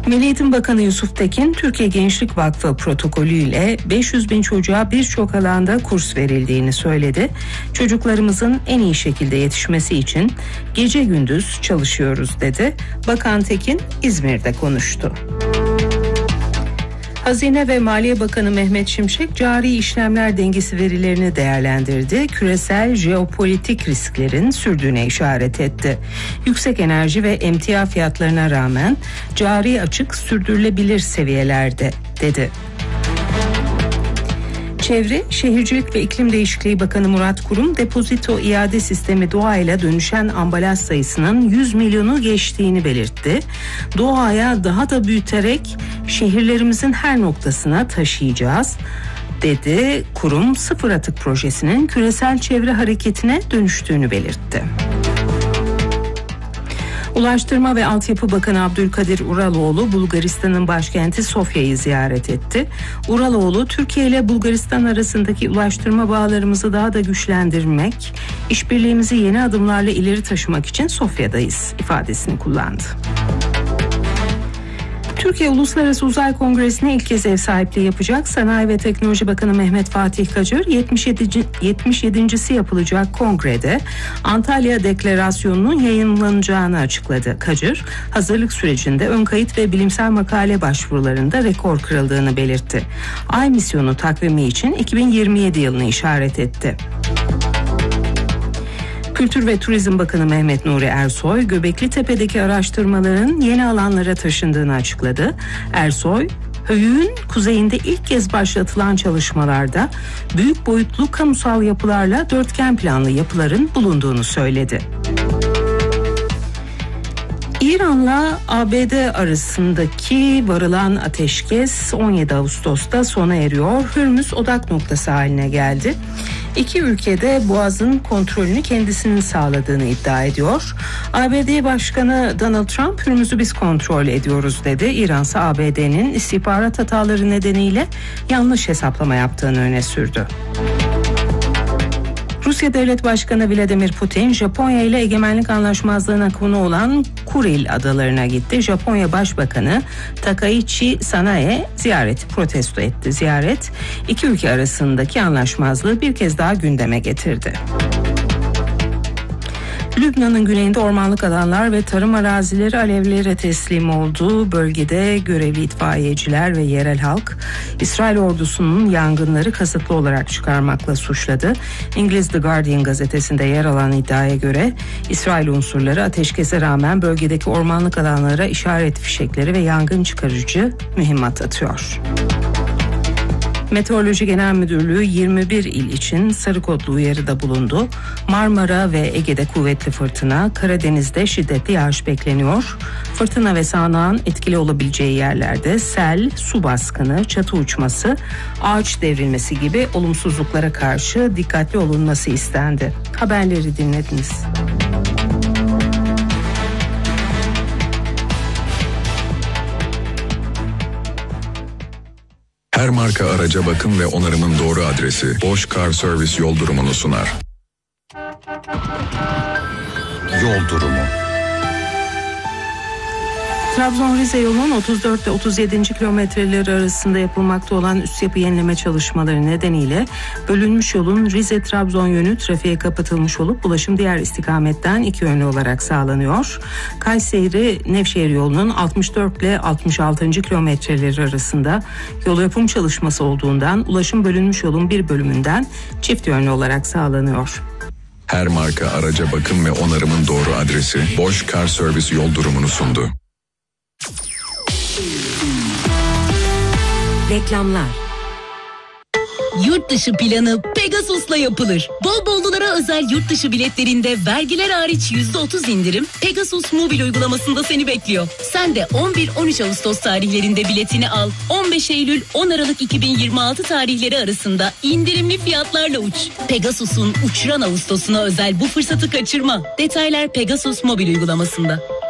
Milli Eğitim Bakanı Yusuf Tekin, Türkiye Gençlik Vakfı protokolüyle 500 bin çocuğa birçok alanda kurs verildiğini söyledi. Çocuklarımızın en iyi şekilde yetişmesi için gece gündüz çalışıyoruz dedi. Bakan Tekin İzmir'de konuştu. Hazine ve Maliye Bakanı Mehmet Şimşek cari işlemler dengesi verilerini değerlendirdi. Küresel jeopolitik risklerin sürdüğüne işaret etti. Yüksek enerji ve emtia fiyatlarına rağmen cari açık sürdürülebilir seviyelerde dedi. Çevre, Şehircilik ve İklim Değişikliği Bakanı Murat Kurum, depozito iade sistemi doğayla dönüşen ambalaj sayısının 100 milyonu geçtiğini belirtti. Doğaya daha da büyüterek şehirlerimizin her noktasına taşıyacağız dedi. Kurum, sıfır atık projesinin küresel çevre hareketine dönüştüğünü belirtti. Ulaştırma ve Altyapı Bakanı Abdülkadir Uraloğlu, Bulgaristan'ın başkenti Sofya'yı ziyaret etti. Uraloğlu, Türkiye ile Bulgaristan arasındaki ulaştırma bağlarımızı daha da güçlendirmek, işbirliğimizi yeni adımlarla ileri taşımak için Sofya'dayız ifadesini kullandı. Türkiye Uluslararası Uzay Kongresi'ne ilk kez ev sahipliği yapacak. Sanayi ve Teknoloji Bakanı Mehmet Fatih Kacır, 77.si yapılacak kongrede Antalya Deklarasyonu'nun yayınlanacağını açıkladı. Kacır, hazırlık sürecinde ön kayıt ve bilimsel makale başvurularında rekor kırıldığını belirtti. Ay misyonu takvimi için 2027 yılını işaret etti. Kültür ve Turizm Bakanı Mehmet Nuri Ersoy, Göbeklitepe'deki araştırmaların yeni alanlara taşındığını açıkladı. Ersoy, Höyük'ün kuzeyinde ilk kez başlatılan çalışmalarda büyük boyutlu kamusal yapılarla dörtgen planlı yapıların bulunduğunu söyledi. İran'la ABD arasındaki varılan ateşkes 17 Ağustos'ta sona eriyor. Hürmüz odak noktası haline geldi. İki ülkede Boğaz'ın kontrolünü kendisinin sağladığını iddia ediyor. ABD Başkanı Donald Trump, Hürmüz'ü biz kontrol ediyoruz dedi. İran ise ABD'nin istihbarat hataları nedeniyle yanlış hesaplama yaptığını öne sürdü. Rusya Devlet Başkanı Vladimir Putin, Japonya ile egemenlik anlaşmazlığına konu olan Kuril adalarına gitti. Japonya Başbakanı Takaichi Sanae ziyareti protesto etti. Ziyaret, iki ülke arasındaki anlaşmazlığı bir kez daha gündeme getirdi. Lübnan'ın güneyinde ormanlık alanlar ve tarım arazileri alevlere teslim oldu. Bölgede görevli itfaiyeciler ve yerel halk İsrail ordusunun yangınları kasıtlı olarak çıkarmakla suçladı. İngiliz The Guardian gazetesinde yer alan iddiaya göre İsrail unsurları ateşkese rağmen bölgedeki ormanlık alanlara işaret fişekleri ve yangın çıkarıcı mühimmat atıyor. Meteoroloji Genel Müdürlüğü 21 il için sarı kodlu uyarıda bulundu. Marmara ve Ege'de kuvvetli fırtına, Karadeniz'de şiddetli yağış bekleniyor. Fırtına ve sağanağın etkili olabileceği yerlerde sel, su baskını, çatı uçması, ağaç devrilmesi gibi olumsuzluklara karşı dikkatli olunması istendi. Haberleri dinlediniz. Her marka araca bakım ve onarımın doğru adresi Bosch Car Service yol durumunu sunar. Yol durumu. Trabzon-Rize yolunun 34 ve 37. kilometreleri arasında yapılmakta olan üst yapı yenileme çalışmaları nedeniyle bölünmüş yolun Rize-Trabzon yönü trafiğe kapatılmış olup ulaşım diğer istikametten iki yönlü olarak sağlanıyor. Kayseri-Nevşehir yolunun 64 ile 66. kilometreleri arasında yol yapım çalışması olduğundan ulaşım bölünmüş yolun bir bölümünden çift yönlü olarak sağlanıyor. Her marka araca bakım ve onarımın doğru adresi Bosch Car Service yol durumunu sundu. Reklamlar. Yurt dışı planı Pegasus'la yapılır. Bol bollulara özel yurt dışı biletlerinde vergiler hariç %30 indirim Pegasus mobil uygulamasında seni bekliyor. Sen de 11-13 Ağustos tarihlerinde biletini al. 15 Eylül-10 Aralık 2026 tarihleri arasında indirimli fiyatlarla uç. Pegasus'un uçuran Ağustos'una özel bu fırsatı kaçırma. Detaylar Pegasus mobil uygulamasında.